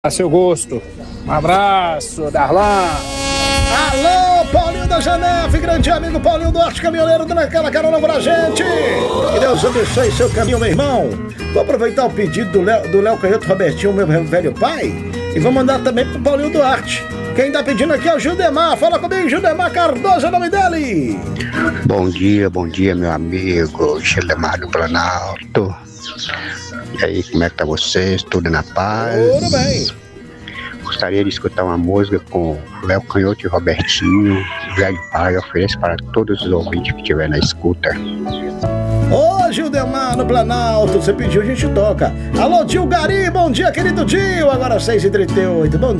A seu gosto. Um abraço, Darlan. Alô, Paulinho da Janef, grande amigo Paulinho Duarte, caminhoneiro, dando aquela carona pra gente. Que Deus abençoe seu caminho, meu irmão. Vou aproveitar o pedido do Léo Canhoto Robertinho, meu velho pai, e vou mandar também pro Paulinho Duarte. Quem tá pedindo aqui é o Gildemar. Fala comigo, Gildemar Cardoso é o nome dele. Bom dia, meu amigo Gildemar do Planalto. E aí, como é que tá vocês? Tudo na paz? Tudo bem. Gostaria de escutar uma música com Léo Canhoto e Robertinho, velho pai. Ofereço para todos os ouvintes que estiver na escuta. Ô, Gildemar no Planalto, você pediu, a gente toca. Alô, tio Gari, bom dia, querido tio. Agora 6h38, bom dia.